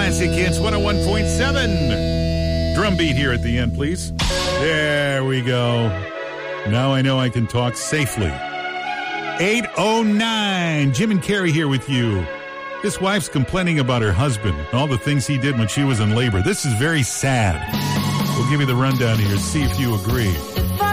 Classic Hits 101.7. Drum beat here at the end, please. There we go. Now I know I can talk safely. 8:09. Jim and Carrie here with you. This wife's complaining about her husband and all the things he did when she was in labor. This is very sad. We'll give you the rundown here, see if you agree.